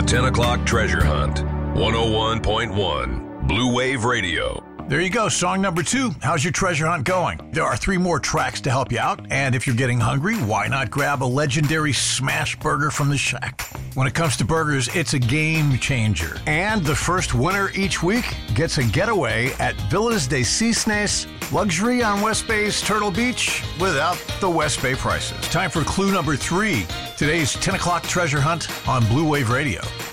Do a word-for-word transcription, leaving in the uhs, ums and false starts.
ten o'clock treasure hunt. one oh one point one Blue Wave Radio. There you go, song number two. How's your treasure hunt going? There are three more tracks to help you out, and if you're getting hungry, why not grab a legendary smash burger from the Shack? When it comes to burgers, it's a game changer. And the first winner each week gets a getaway at Villas de Cisnes, luxury on West Bay's Turtle Beach without the West Bay prices. Time for clue number three, today's ten o'clock treasure hunt on Blue Wave Radio.